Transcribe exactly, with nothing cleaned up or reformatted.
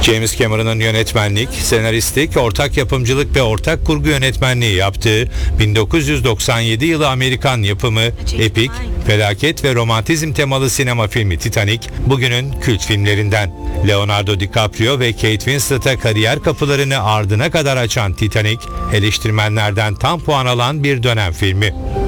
James Cameron'ın yönetmenlik, senaristlik, ortak yapımcılık ve ortak kurgu yönetmenliği yaptığı bin dokuz yüz doksan yedi yılı Amerikan yapımı, epik, felaket ve romantizm temalı sinema filmi Titanic, bugünün kült filmlerinden. Leonardo DiCaprio ve Kate Winslet'a kariyer kapılarını ardına kadar açan Titanic, eleştirmenlerden tam puan alan bir dönem filmi.